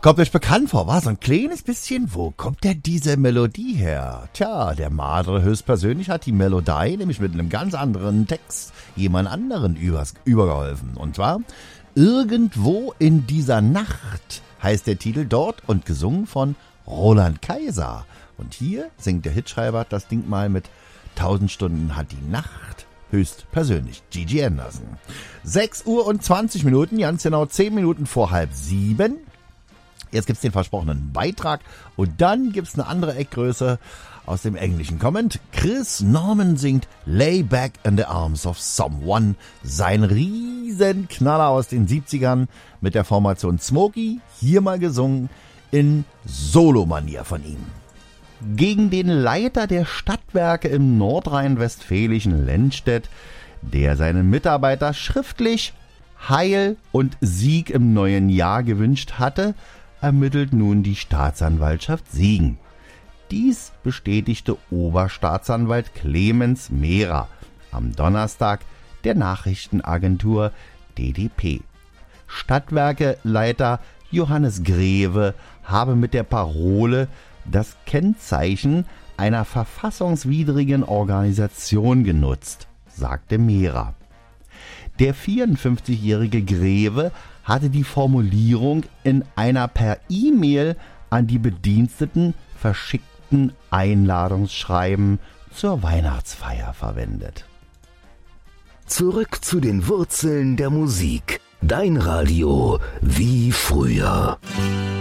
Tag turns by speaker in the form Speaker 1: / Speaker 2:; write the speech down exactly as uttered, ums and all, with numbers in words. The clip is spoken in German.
Speaker 1: Kommt euch bekannt vor, war so ein kleines bisschen, wo kommt denn diese Melodie her? Tja, der Madre höchstpersönlich hat die Melodie nämlich mit einem ganz anderen Text jemand anderen übers, übergeholfen. Und zwar Irgendwo in dieser Nacht heißt der Titel dort und gesungen von Roland Kaiser. Und hier singt der Hitschreiber das Ding mal mit tausend Stunden hat die Nacht höchstpersönlich. Gigi Anderson. sechs Uhr und zwanzig Minuten, ganz genau zehn Minuten vor halb sieben. Jetzt gibt's den versprochenen Beitrag und dann gibt's eine andere Eckgröße aus dem Englischen kommend. Chris Norman singt Lay Back in the Arms of Someone. Sein Riesenknaller aus den siebzigern mit der Formation Smokey. Hier mal gesungen in Solo-Manier von ihm. Gegen den Leiter der Stadtwerke im nordrhein-westfälischen Lennstedt, der seinen Mitarbeiter schriftlich Heil und Sieg im neuen Jahr gewünscht hatte, ermittelt nun die Staatsanwaltschaft Siegen. Dies bestätigte Oberstaatsanwalt Clemens Mehrer am Donnerstag der Nachrichtenagentur D D P. Stadtwerkeleiter Johannes Greve habe mit der Parole das Kennzeichen einer verfassungswidrigen Organisation genutzt, sagte Mehrer. Der vierundfünfzigjährige Greve hatte die Formulierung in einer per E-Mail an die Bediensteten verschickten Einladungsschreiben zur Weihnachtsfeier verwendet.
Speaker 2: Zurück zu den Wurzeln der Musik. Dein Radio wie früher.